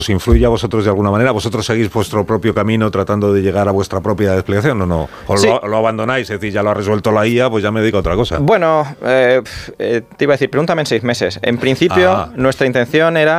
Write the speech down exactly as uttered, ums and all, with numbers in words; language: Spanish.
¿Os influye a vosotros de alguna manera? ¿Vosotros seguís vuestro propio camino tratando de llegar a vuestra propia explicación o no? ¿O sí. lo, lo abandonáis? Es decir, ya lo ha resuelto la I A, pues ya me dedico a otra cosa. Bueno, eh, eh, te iba a decir, pregúntame en seis meses. En principio, ah. nuestra intención era